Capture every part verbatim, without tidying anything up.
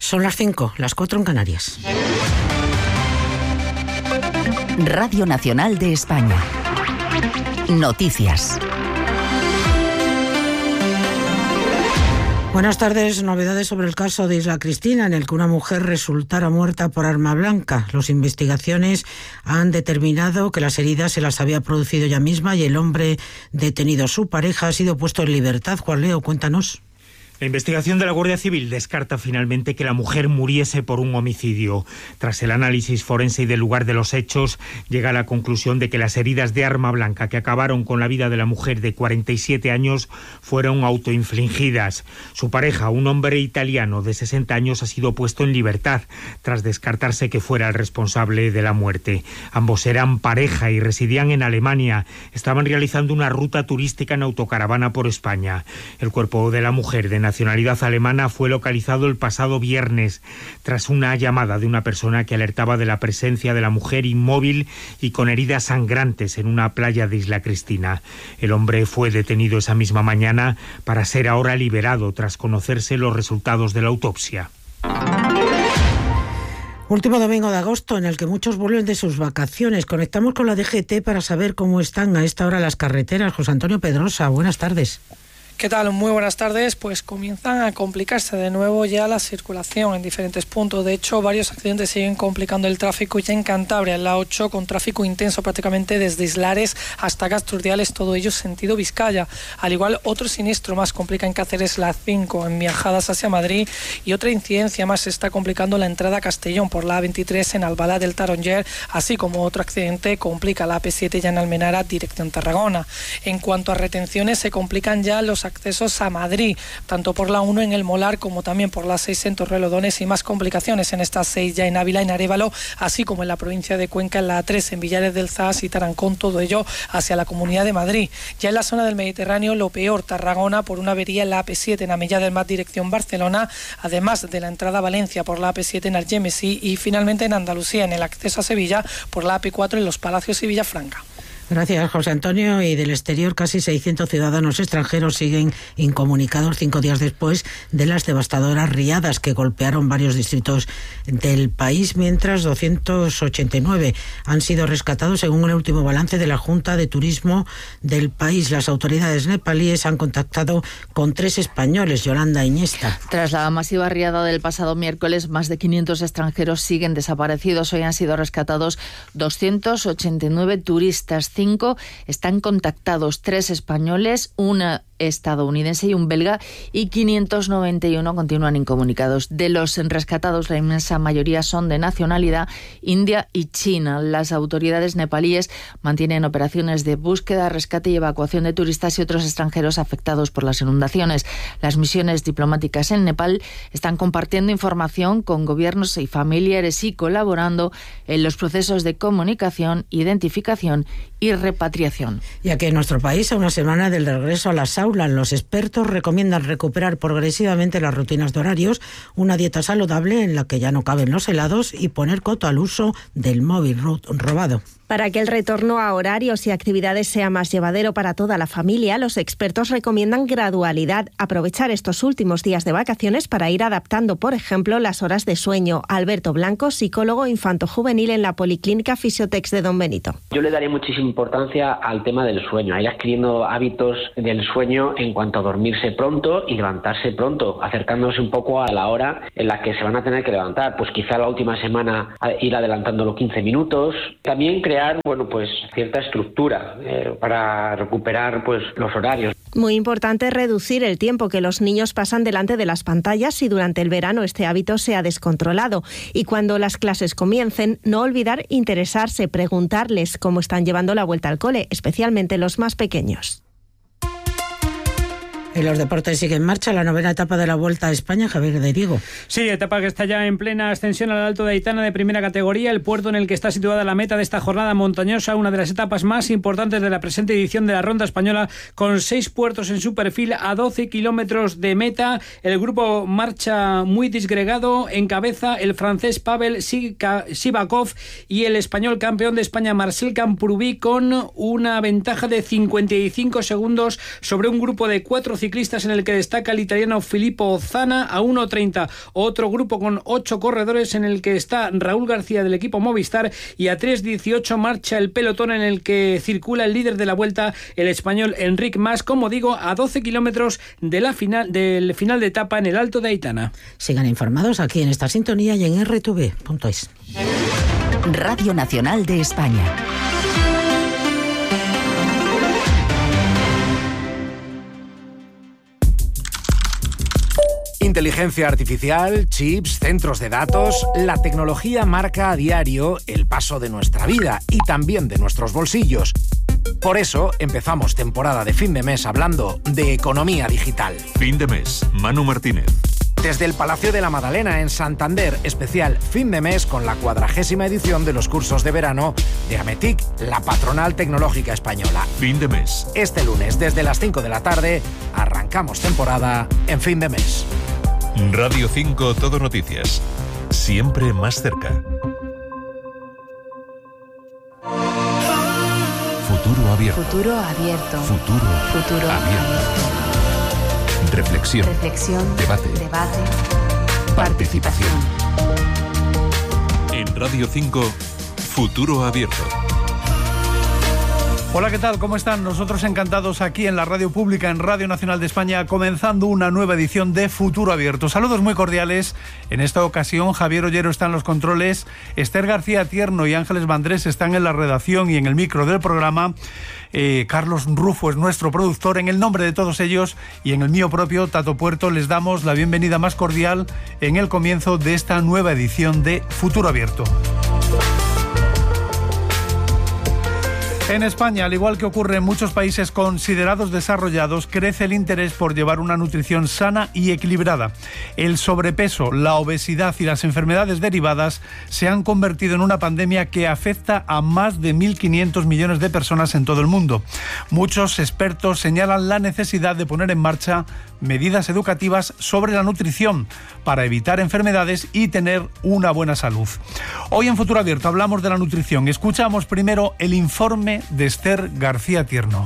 Son las cinco, las cuatro en Canarias. Radio Nacional de España. Noticias. Buenas tardes. Novedades sobre el caso de Isla Cristina, en el que una mujer resultara muerta por arma blanca. Las investigaciones han determinado que las heridas se las había producido ella misma y el hombre detenido, su pareja, ha sido puesto en libertad. Juan Leo, cuéntanos. La investigación de la Guardia Civil descarta finalmente que la mujer muriese por un homicidio. Tras el análisis forense y del lugar de los hechos, llega a la conclusión de que las heridas de arma blanca que acabaron con la vida de la mujer de cuarenta y siete años fueron autoinfligidas. Su pareja, un hombre italiano de sesenta años, ha sido puesto en libertad tras descartarse que fuera el responsable de la muerte. Ambos eran pareja y residían en Alemania. Estaban realizando una ruta turística en autocaravana por España. El cuerpo de la mujer, de nacionalidad alemana, fue localizado el pasado viernes tras una llamada de una persona que alertaba de la presencia de la mujer inmóvil y con heridas sangrantes en una playa de Isla Cristina. El hombre fue detenido esa misma mañana para ser ahora liberado tras conocerse los resultados de la autopsia. Último domingo de agosto en el que muchos vuelven de sus vacaciones. Conectamos con la D G T para saber cómo están a esta hora las carreteras. José Antonio Pedrosa, buenas tardes. ¿Qué tal? Muy buenas tardes. Pues comienzan a complicarse de nuevo ya la circulación en diferentes puntos. De hecho, varios accidentes siguen complicando el tráfico ya en Cantabria, en la ocho, con tráfico intenso prácticamente desde Islares hasta Casturdiales, todo ello sentido Vizcaya. Al igual, otro siniestro más complica en Cáceres, la cinco, en viajadas hacia Madrid, y otra incidencia más se está complicando la entrada a Castellón por la A veintitrés en Albalá del Taronger, así como otro accidente complica la A P siete ya en Almenara, dirección Tarragona. En cuanto a retenciones, se complican ya los accesos a Madrid, tanto por la uno en El Molar como también por la seis en Torrelodones, y más complicaciones en esta seis ya en Ávila, en Arévalo, así como en la provincia de Cuenca, en la A tres en Villares del Zas y Tarancón, todo ello hacia la Comunidad de Madrid. Ya en la zona del Mediterráneo, lo peor, Tarragona por una avería en la A P siete en Amellá del Mar, dirección Barcelona, además de la entrada a Valencia por la A P siete en Algemesí, y finalmente en Andalucía, en el acceso a Sevilla por la A P cuatro en Los Palacios y Villafranca. Gracias, José Antonio. Y del exterior, casi seiscientos ciudadanos extranjeros siguen incomunicados cinco días después de las devastadoras riadas que golpearon varios distritos del país, mientras doscientos ochenta y nueve han sido rescatados según el último balance de la Junta de Turismo del país. Las autoridades nepalíes han contactado con tres españoles. Yolanda Iniesta. Tras la masiva riada del pasado miércoles, más de quinientos extranjeros siguen desaparecidos. Hoy han sido rescatados doscientos ochenta y nueve turistas. Cinco están contactados, tres españoles, una estadounidense y un belga, y quinientos noventa y uno continúan incomunicados. De los rescatados, la inmensa mayoría son de nacionalidad india y china. Las autoridades nepalíes mantienen operaciones de búsqueda, rescate y evacuación de turistas y otros extranjeros afectados por las inundaciones. Las misiones diplomáticas en Nepal están compartiendo información con gobiernos y familiares y colaborando en los procesos de comunicación, identificación y repatriación. Ya que en nuestro país, a una semana del regreso a las aulas, los expertos recomiendan recuperar progresivamente las rutinas de horarios, una dieta saludable en la que ya no caben los helados y poner coto al uso del móvil robado. Para que el retorno a horarios y actividades sea más llevadero para toda la familia, los expertos recomiendan gradualidad, aprovechar estos últimos días de vacaciones para ir adaptando, por ejemplo, las horas de sueño. Alberto Blanco, psicólogo infanto-juvenil en la Policlínica Fisiotex de Don Benito. Yo le daría muchísima importancia al tema del sueño, a ir adquiriendo hábitos del sueño en cuanto a dormirse pronto y levantarse pronto, acercándose un poco a la hora en la que se van a tener que levantar. Pues quizá la última semana ir adelantando los quince minutos. También crear bueno, pues cierta estructura eh, para recuperar pues los horarios. Muy importante reducir el tiempo que los niños pasan delante de las pantallas si durante el verano este hábito se ha descontrolado. Y cuando las clases comiencen, no olvidar interesarse, preguntarles cómo están llevando la vuelta al cole, especialmente los más pequeños. En los deportes sigue en marcha la novena etapa de la Vuelta a España. Javier de Diego. Sí, etapa que está ya en plena ascensión al Alto de Aitana de primera categoría, el puerto en el que está situada la meta de esta jornada montañosa, una de las etapas más importantes de la presente edición de la Ronda Española, con seis puertos en su perfil a doce kilómetros de meta. El grupo marcha muy disgregado, encabeza el francés Pavel Sivakov y el español campeón de España Marcel Camprubí, con una ventaja de cincuenta y cinco segundos sobre un grupo de cuatro ciclistas en el que destaca el italiano Filippo Ozzana a uno treinta. Otro grupo con ocho corredores en el que está Raúl García del equipo Movistar, y a tres dieciocho marcha el pelotón en el que circula el líder de la Vuelta, el español Enric Mas, como digo, a doce kilómetros de la final, del final de etapa en el Alto de Aitana. Sigan informados aquí en esta sintonía y en erre te ve punto es. Radio Nacional de España. Inteligencia artificial, chips, centros de datos, la tecnología marca a diario el paso de nuestra vida y también de nuestros bolsillos. Por eso empezamos temporada de fin de mes hablando de economía digital. Fin de mes, Manu Martínez. Desde el Palacio de la Madalena en Santander, especial fin de mes con la cuadragésima edición de los cursos de verano de Ametic, la patronal tecnológica española. Fin de mes. Este lunes, desde las cinco de la tarde, arrancamos temporada en fin de mes. Radio cinco Todo Noticias. Siempre más cerca. Futuro abierto. Futuro abierto. Futuro, Futuro abierto. abierto. Reflexión. Reflexión. Debate. Debate. Participación. En Radio cinco, Futuro abierto. Hola, ¿qué tal? ¿Cómo están? Nosotros encantados aquí en la radio pública, en Radio Nacional de España, comenzando una nueva edición de Futuro Abierto. Saludos muy cordiales. En esta ocasión, Javier Ollero está en los controles, Esther García Tierno y Ángeles Vandrés están en la redacción y en el micro del programa. Eh, Carlos Rufo es nuestro productor. En el nombre de todos ellos y en el mío propio, Tato Puerto, les damos la bienvenida más cordial en el comienzo de esta nueva edición de Futuro Abierto. En España, al igual que ocurre en muchos países considerados desarrollados, crece el interés por llevar una nutrición sana y equilibrada. El sobrepeso, la obesidad y las enfermedades derivadas se han convertido en una pandemia que afecta a más de mil quinientos millones de personas en todo el mundo. Muchos expertos señalan la necesidad de poner en marcha medidas educativas sobre la nutrición para evitar enfermedades y tener una buena salud. Hoy en Futuro Abierto hablamos de la nutrición. Escuchamos primero el informe de Esther García Tierno.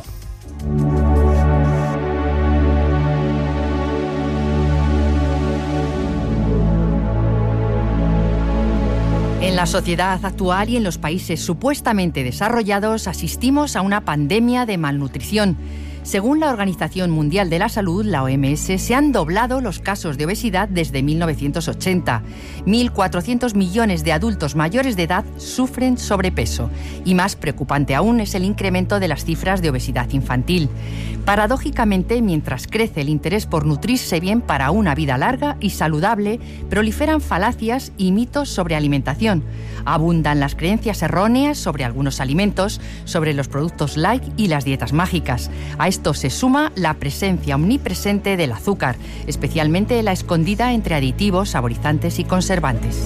En la sociedad actual y en los países supuestamente desarrollados asistimos a una pandemia de malnutrición. Según la Organización Mundial de la Salud, la O M S, se han doblado los casos de obesidad desde mil novecientos ochenta. mil cuatrocientos millones de adultos mayores de edad sufren sobrepeso. Y más preocupante aún es el incremento de las cifras de obesidad infantil. Paradójicamente, mientras crece el interés por nutrirse bien para una vida larga y saludable, proliferan falacias y mitos sobre alimentación. Abundan las creencias erróneas sobre algunos alimentos, sobre los productos light y las dietas mágicas. A esto se suma la presencia omnipresente del azúcar, especialmente la escondida entre aditivos, saborizantes y conservantes.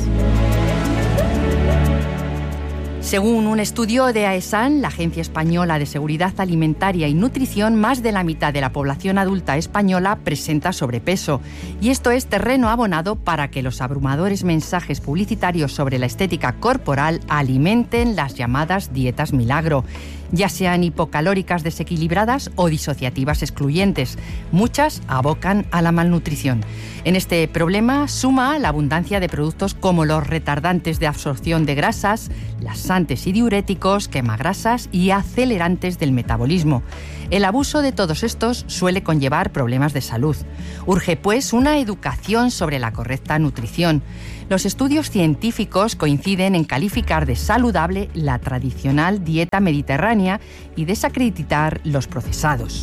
Según un estudio de AESAN, la Agencia Española de Seguridad Alimentaria y Nutrición, más de la mitad de la población adulta española presenta sobrepeso. Y esto es terreno abonado para que los abrumadores mensajes publicitarios sobre la estética corporal alimenten las llamadas dietas milagro, ya sean hipocalóricas desequilibradas o disociativas excluyentes. Muchas abocan a la malnutrición. En este problema suma la abundancia de productos como los retardantes de absorción de grasas, laxantes y diuréticos, quemagrasas y acelerantes del metabolismo. El abuso de todos estos suele conllevar problemas de salud. Urge, pues, una educación sobre la correcta nutrición. Los estudios científicos coinciden en calificar de saludable la tradicional dieta mediterránea y desacreditar los procesados.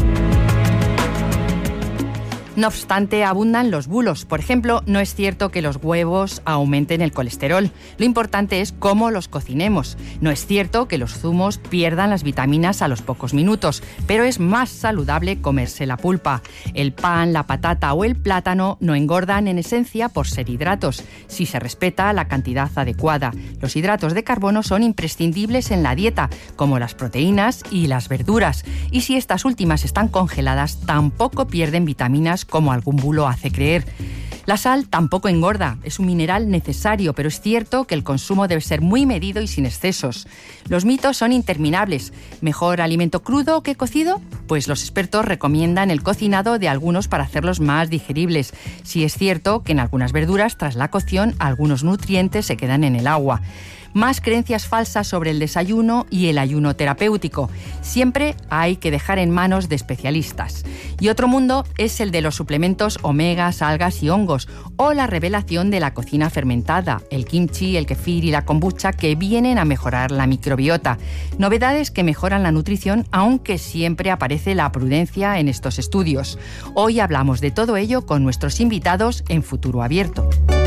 No obstante, abundan los bulos. Por ejemplo, no es cierto que los huevos aumenten el colesterol. Lo importante es cómo los cocinemos. No es cierto que los zumos pierdan las vitaminas a los pocos minutos, pero es más saludable comerse la pulpa. El pan, la patata o el plátano no engordan en esencia por ser hidratos, si se respeta la cantidad adecuada. Los hidratos de carbono son imprescindibles en la dieta, como las proteínas y las verduras. Y si estas últimas están congeladas, tampoco pierden vitaminas como algún bulo hace creer. La sal tampoco engorda, es un mineral necesario, pero es cierto que el consumo debe ser muy medido y sin excesos. Los mitos son interminables. ¿Mejor alimento crudo que cocido? Pues los expertos recomiendan el cocinado de algunos para hacerlos más digeribles. Sí es cierto que en algunas verduras, tras la cocción, algunos nutrientes se quedan en el agua. Más creencias falsas sobre el desayuno y el ayuno terapéutico. Siempre hay que dejar en manos de especialistas. Y otro mundo es el de los suplementos omegas, algas y hongos, o la revelación de la cocina fermentada, el kimchi, el kefir y la kombucha, que vienen a mejorar la microbiota. Novedades que mejoran la nutrición, aunque siempre aparece la prudencia en estos estudios. Hoy hablamos de todo ello con nuestros invitados en Futuro Abierto.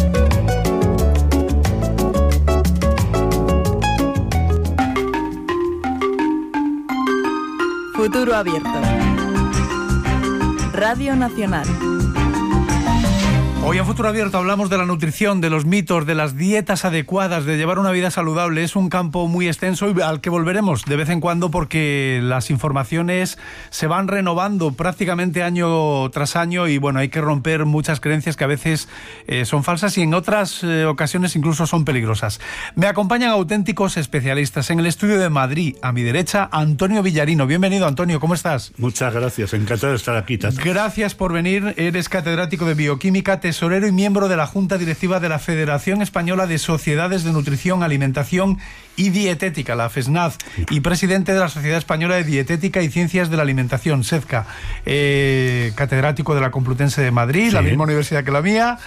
Futuro Abierto. Radio Nacional. Hoy en Futuro Abierto hablamos de la nutrición, de los mitos, de las dietas adecuadas, de llevar una vida saludable. Es un campo muy extenso y al que volveremos de vez en cuando porque las informaciones se van renovando prácticamente año tras año y bueno, hay que romper muchas creencias que a veces eh, son falsas y en otras eh, ocasiones incluso son peligrosas. Me acompañan auténticos especialistas en el estudio de Madrid. A mi derecha, Antonio Villarino. Bienvenido, Antonio, ¿cómo estás? Muchas gracias, encantado de estar aquí, Tata. Gracias por venir. Eres catedrático de Bioquímica, tesorero y miembro de la Junta Directiva de la Federación Española de Sociedades de Nutrición, Alimentación y Dietética, la FESNAD, y presidente de la Sociedad Española de Dietética y Ciencias de la Alimentación, SEDCA, eh, catedrático de la Complutense de Madrid, sí, la misma universidad que la mía,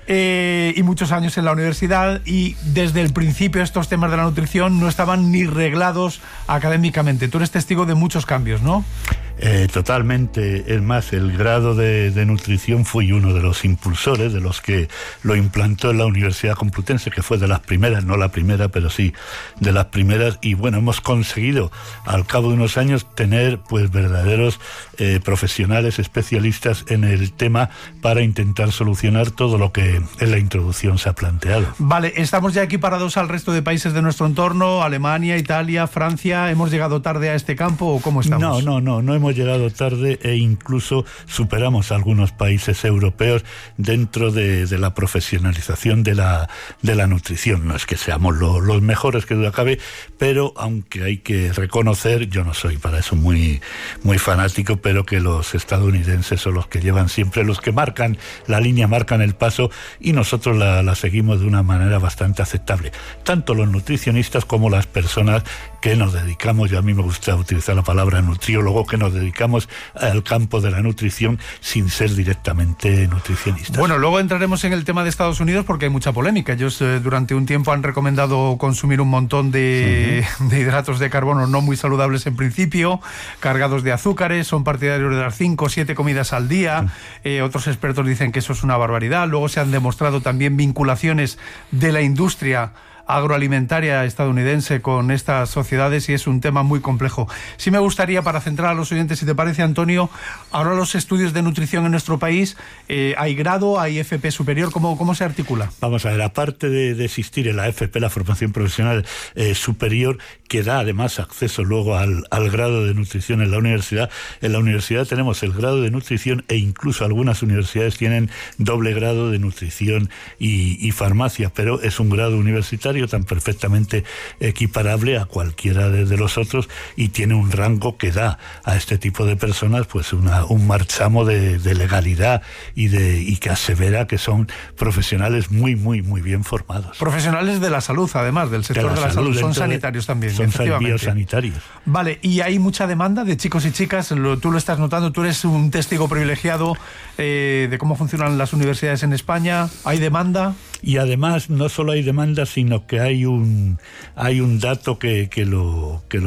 eh, y muchos años en la universidad, y desde el principio estos temas de la nutrición no estaban ni reglados académicamente. Tú eres testigo de muchos cambios, ¿no? Eh, totalmente. Es más, el grado de, de nutrición fui uno de los impulsores, de los que lo implantó en la Universidad Complutense, que fue de las primeras, no la primera, pero sí de las primeras. Y bueno, hemos conseguido al cabo de unos años tener pues verdaderos eh, profesionales, especialistas en el tema para intentar solucionar todo lo que en la introducción se ha planteado. Vale, estamos ya equiparados al resto de países de nuestro entorno, Alemania, Italia, Francia. ¿Hemos llegado tarde a este campo o cómo estamos? No, no, no, no hemos llegado tarde e incluso superamos a algunos países europeos dentro de, de la profesionalización de la, de la nutrición. No es que seamos lo, los mejores, que duda cabe, pero aunque hay que reconocer, yo no soy para eso muy, muy fanático, pero que los estadounidenses son los que llevan siempre, los que marcan la línea, marcan el paso y nosotros la, la seguimos de una manera bastante aceptable. Tanto los nutricionistas como las personas que nos dedicamos, yo a mí me gusta utilizar la palabra nutriólogo, que nos dedicamos al campo de la nutrición sin ser directamente nutricionistas. Bueno, luego entraremos en el tema de Estados Unidos porque hay mucha polémica. Ellos eh, durante un tiempo han recomendado consumir un montón de, uh-huh. de hidratos de carbono no muy saludables en principio, cargados de azúcares, son partidarios de dar cinco o siete comidas al día. Uh-huh. Eh, otros expertos dicen que eso es una barbaridad. Luego se han demostrado también vinculaciones de la industria agroalimentaria estadounidense con estas sociedades y es un tema muy complejo. Sí me gustaría, para centrar a los oyentes, si te parece, Antonio, ahora los estudios de nutrición en nuestro país, eh, ¿hay grado, hay F P superior? ¿Cómo, cómo se articula? Vamos a ver, aparte de, de existir en la F P, la formación profesional eh, superior, que da además acceso luego al, al grado de nutrición en la universidad, en la universidad tenemos el grado de nutrición e incluso algunas universidades tienen doble grado de nutrición y, y farmacia, pero es un grado universitario tan perfectamente equiparable a cualquiera de, de los otros y tiene un rango que da a este tipo de personas pues una, un marchamo de, de legalidad y de y que asevera que son profesionales muy, muy, muy bien formados. Profesionales de la salud, además, del sector de la, de la salud, salud. Son sanitarios también, son biosanitarios. Vale, y hay mucha demanda de chicos y chicas, lo, tú lo estás notando, tú eres un testigo privilegiado eh, de cómo funcionan las universidades en España, ¿hay demanda? Y además no solo hay demanda, sino que hay un hay un dato que, que lo que lo